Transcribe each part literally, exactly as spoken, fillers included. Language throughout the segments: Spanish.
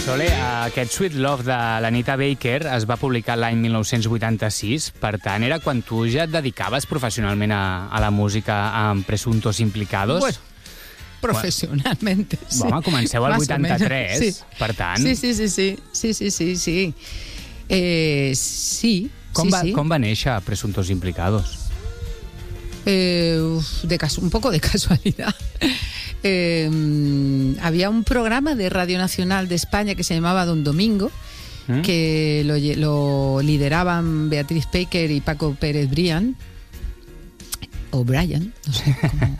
Sole, aquest Sweet Love de l'Anita Baker es va publicar l'any mil nou-cents vuitanta-sis, per tant, era quan tu ja et dedicaves professionalment a, a la música amb Presuntos Implicados. Bueno, professionalment, sí. Home, comenceu al Más vuitanta-tres, sí. per tant... Sí, sí, sí, sí, sí, sí, sí, sí. Eh, sí, com, sí, va, sí. com va néixer Presuntos Implicados? Eh, de caso, un poco de casualidad. Eh, había un programa de Radio Nacional de España que se llamaba Don Domingo, ¿Mm? que lo, lo lideraban Beatriz Paker y Paco Pérez Brian, o Brian, no sé cómo.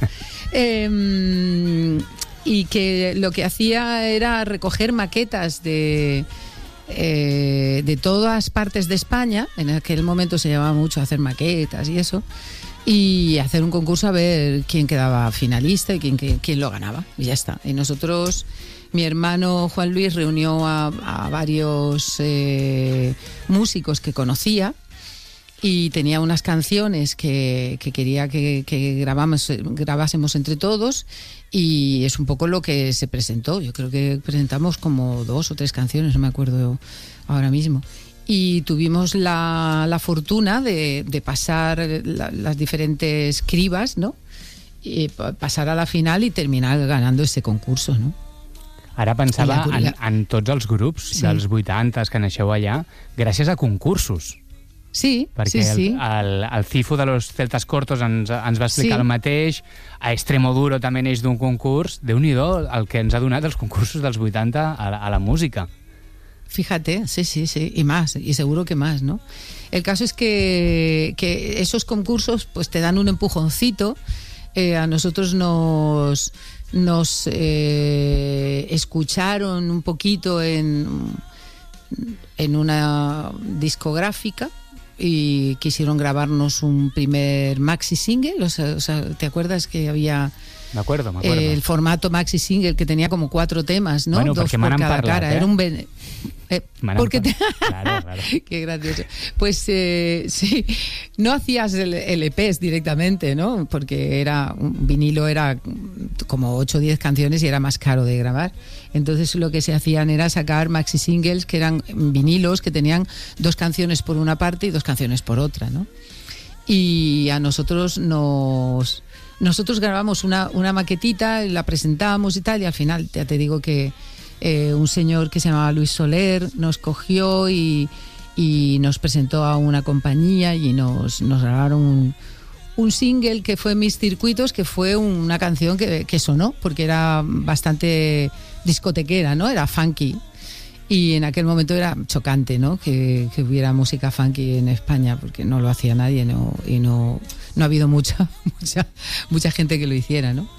eh, y que lo que hacía era recoger maquetas de... Eh, de todas partes de España. En aquel momento se llamaba mucho hacer maquetas y eso, y hacer un concurso a ver quién quedaba finalista y quién, quién, quién lo ganaba, y ya está. Y nosotros, mi hermano Juan Luis reunió a, a varios eh, músicos que conocía, y tenía unas canciones que, que quería que, que grabamos, grabásemos entre todos, y es un poco lo que se presentó. Yo creo que presentamos como dos o tres canciones, no me acuerdo ahora mismo. Y tuvimos la, la fortuna de, de pasar la, las diferentes cribas, ¿no? Y pasar a la final y terminar ganando ese concurso, ¿no? Ara pensava en, en tots els grups sí. dels vuitantes que naixeu allà gràcies a concursos. Sí, perquè sí, sí. El, el, el Cifu de los Celtas Cortos ens, ens va explicar sí. el mateix, a Extremoduro també neix d'un concurs. Déu-n'hi-do el que ens ha donat els concursos dels vuitanta a, a la música. Fíjate, sí, sí, sí, y más, y seguro que más, ¿no? El caso es que, que esos concursos pues te dan un empujoncito. Eh, a nosotros nos, nos eh, escucharon un poquito en, en una discográfica, y quisieron grabarnos un primer maxi single. O sea, o sea, ¿te acuerdas que había me acuerdo, me acuerdo. Eh, el formato maxi single que tenía como cuatro temas, ¿no? Bueno, dos por cada parlat, cara. Eh? Era un ben... eh, porque te... claro, claro. Qué gracioso. Pues eh, sí, no hacías el, el E Pes directamente, ¿no? Porque era un vinilo, era como ocho o diez canciones y era más caro de grabar. Entonces lo que se hacían era sacar maxi singles que eran vinilos que tenían dos canciones por una parte y dos canciones por otra, ¿no? Y a nosotros nos... Nosotros grabamos una, una maquetita, la presentamos y tal, y al final ya te digo que eh, un señor que se llamaba Luis Soler nos cogió y, y nos presentó a una compañía y nos, nos grabaron un, un single que fue Mis Circuitos, que fue una canción que, que sonó, porque era bastante discotequera, ¿no? Era funky. Y en aquel momento era chocante, ¿no? Que, que hubiera música funky en España, porque no lo hacía nadie, ¿no? Y no, no ha habido mucha, mucha, mucha gente que lo hiciera, ¿no?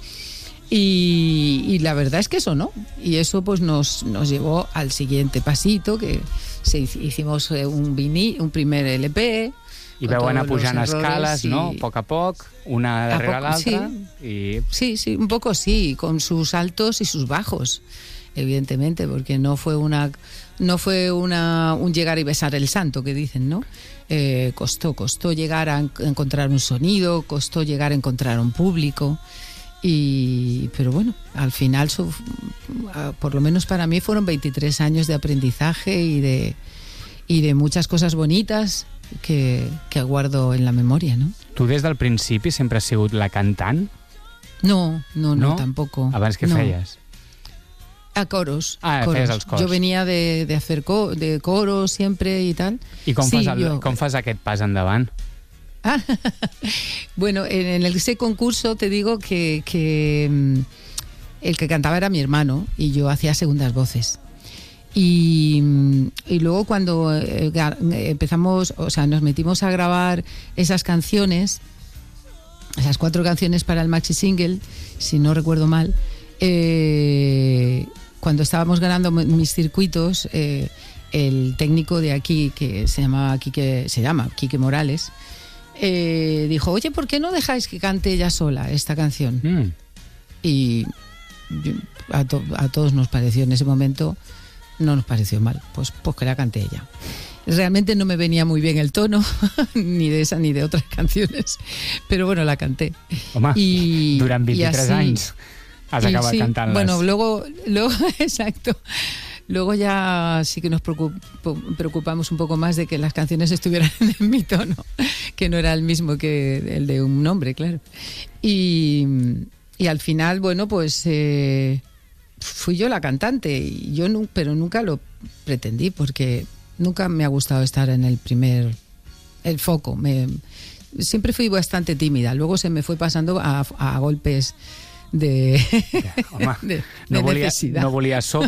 Y, y la verdad es que eso, ¿no? Y eso pues nos, nos llevó al siguiente pasito, que se, hicimos un, vinil, un primer L P. I veu anar pujant escales, i... ¿no? Poc a poc, una darrere l'altra. Sí. Y... sí, sí, un poco sí, con sus altos y sus bajos. Evidentemente, porque no fue una no fue una un llegar y besar el santo que dicen, ¿no? Eh, costó, costó llegar a encontrar un sonido, costó llegar a encontrar un público, y pero bueno, al final, su, por lo menos para mí, fueron veintitrés años de aprendizaje y de y de muchas cosas bonitas que, que guardo en la memoria, ¿no? Tu des del principi sempre has sigut la cantant? No, no, no, no? tampoco. Abans què no. feies? A coros. Ah, coros. feies els cors. Yo venía de, de hacer co de coros siempre y tal. I com, sí, fas el, yo... com fas aquest pas endavant? Ah, bueno, en, en ese concurso te digo que, que el que cantaba era mi hermano y yo hacía segundas voces. Y, y luego cuando eh, empezamos, o sea, nos metimos a grabar esas canciones, esas cuatro canciones para el maxi single, si no recuerdo mal, eh, cuando estábamos ganando Mis Circuitos, eh, el técnico de aquí, que se llamaba Quique, se llama Quique Morales, eh, dijo, oye, ¿por qué no dejáis que cante ella sola esta canción? Mm. Y yo, a, to, a todos nos pareció en ese momento, no nos pareció mal, pues, pues que la cante ella. Realmente no me venía muy bien el tono, ni de esa ni de otras canciones, pero bueno, la canté. Home, y, durant vint-i-tres anys has acabat sí, cantant-les. Bueno, luego, luego exacto. Luego ya sí que nos preocupamos un poco más de que las canciones estuvieran en mi tono, que no era el mismo que el de un hombre, claro. Y, y al final, bueno, pues eh, fui yo la cantante, y yo no, pero nunca lo pretendí, porque nunca me ha gustado estar en el primer, el foco. Me, siempre fui bastante tímida, luego se me fue pasando a, a golpes de, ja, home, de, de no volia, necesidad. No volia so